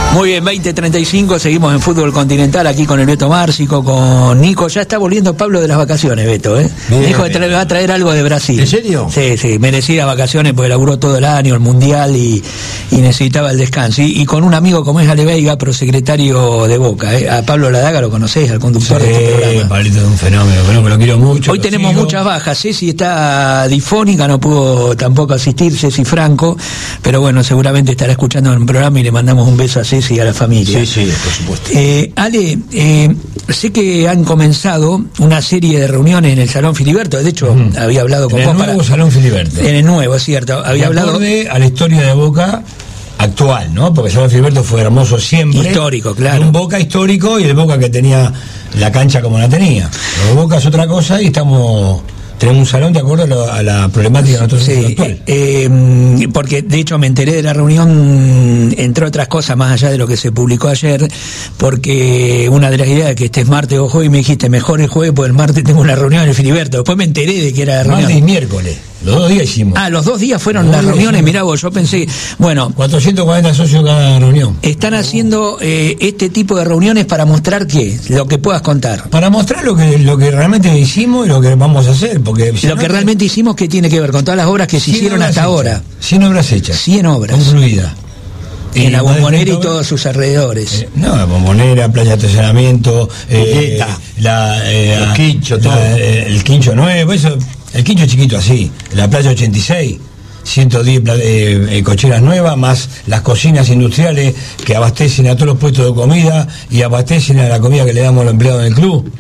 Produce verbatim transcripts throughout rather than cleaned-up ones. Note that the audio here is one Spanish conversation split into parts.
Muy bien, veinte treinta y cinco, seguimos en Fútbol Continental aquí con el Beto Márcico, con Nico. Ya está volviendo Pablo de las vacaciones, Beto, ¿eh? Me dijo que tra- va a traer algo de Brasil. ¿En serio? Sí, sí, merecidas vacaciones porque laburó todo el año, el Mundial y, y necesitaba el descanso. Y, y con un amigo como es Ale Veiga, prosecretario de Boca, ¿eh? A Pablo Ladaga lo conocés, al conductor sí, de este programa. Pablito es un fenómeno, bueno, que lo quiero mucho. Hoy lo tenemos sigo. muchas bajas. Ceci está difónica, no pudo tampoco asistir, Ceci Franco, pero bueno, seguramente estará escuchando el programa y le mandamos un beso a Ceci y a la familia. Sí, sí, por supuesto. Eh, Ale, eh, sé que han comenzado una serie de reuniones en el Salón Filiberto, de hecho, uh-huh. había hablado con en vos. En el nuevo para... Salón Filiberto. En el nuevo, es cierto. Había de hablado. a la historia de Boca actual, ¿no? Porque el Salón Filiberto fue hermoso siempre. Histórico, claro. Un Boca histórico y el Boca que tenía la cancha como la tenía. Pero Boca es otra cosa y estamos. Tenemos un salón de acuerdo a, lo, a la problemática de nuestro sí, actual. Eh, porque de hecho me enteré de la reunión, entre otras cosas, más allá de lo que se publicó ayer, porque una de las ideas es que este es martes o jueves y me dijiste, mejor el jueves, porque el martes tengo una reunión en el Filiberto. Después me enteré de que era la reunión. Martes y miércoles. Los dos días hicimos. Ah, los dos días fueron las reuniones, mirá vos, yo pensé, bueno... cuatrocientos cuarenta socios cada reunión. Están haciendo eh, este tipo de reuniones para mostrar qué, lo que puedas contar. Para mostrar lo que lo que realmente hicimos y lo que vamos a hacer, porque... Lo que realmente hicimos, ¿qué tiene que ver con todas las obras que se hicieron hasta ahora? cien obras hechas. cien obras. Concluidas. En la Bombonera y todos sus alrededores. Eh, no, la Bombonera, playa de estacionamiento, eh, la, eh, el quincho, todo. La, eh, el quincho nuevo, eso, el quincho chiquito así, la playa ochenta y seis, ciento diez eh, eh, cocheras nuevas, más las cocinas industriales que abastecen a todos los puestos de comida y abastecen a la comida que le damos a los empleados del club.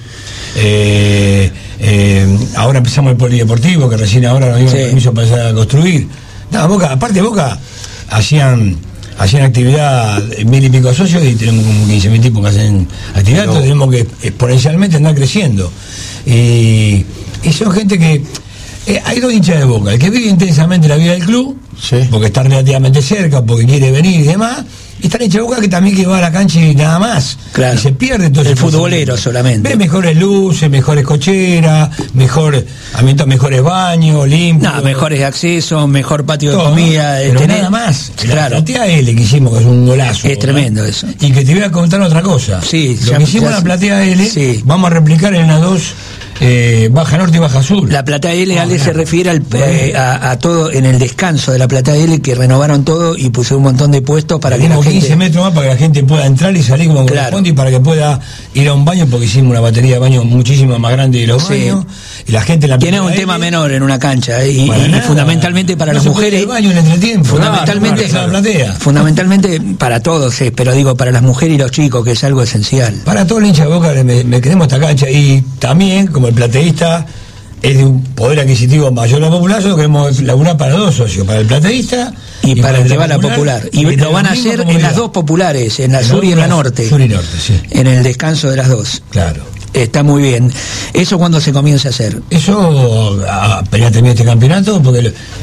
Eh, eh, ahora empezamos el polideportivo, que recién ahora nos dieron sí. permiso para empezar a construir. No, Boca, aparte Boca, hacían... hacían actividad mil y pico socios y tenemos como quince mil tipos que hacen actividad, entonces tenemos que exponencialmente andar creciendo. Y, y son gente que... Eh, hay dos hinchas de Boca, el que vive intensamente la vida del club, sí. porque está relativamente cerca, porque quiere venir y demás, y está el hincha de Boca que también que va a la cancha y nada más. Claro. Y se pierde entonces. El futbolero solamente. Ve mejores luces, mejores cocheras, mejor ambiente, mejores baños, limpios. No, mejores accesos, mejor patio todo, de comida. ¿no? Pero tener... nada más. Claro. La platea L que hicimos, que es un golazo. Es ¿no? tremendo eso. Y que te voy a contar otra cosa. Sí, Lo ya, que hicimos en la platea L, sí. vamos a replicar en las dos. Eh, Baja Norte y Baja Sur. La Platea L, oh, Ale, claro. se refiere al, eh, a, a todo en el descanso de la Platea L, que renovaron todo y pusieron un montón de puestos para que la gente... quince metros más para que la gente pueda entrar y salir como claro. corresponde y para que pueda ir a un baño, porque hicimos una batería de baños muchísimo más grande de los sí. baños y la gente la tiene un tema L, menor en una cancha eh, y, y, y fundamentalmente para no las mujeres el baño en entretiempo fundamentalmente claro, la platea. Fundamentalmente para todos eh, pero digo para las mujeres y los chicos, que es algo esencial para todo el hincha de Boca. Me, me queremos esta cancha y también como el plateísta es de un poder adquisitivo mayor a la popular, nosotros queremos laburar para dos socios, para el plateísta y, y para, para el que va a la popular. Y lo van a hacer en las dos populares, en la sur y en la norte. Sur y norte, sí. En el descanso de las dos. Claro. Está muy bien. ¿Eso cuándo se comienza a hacer? Eso apenas termine este campeonato, porque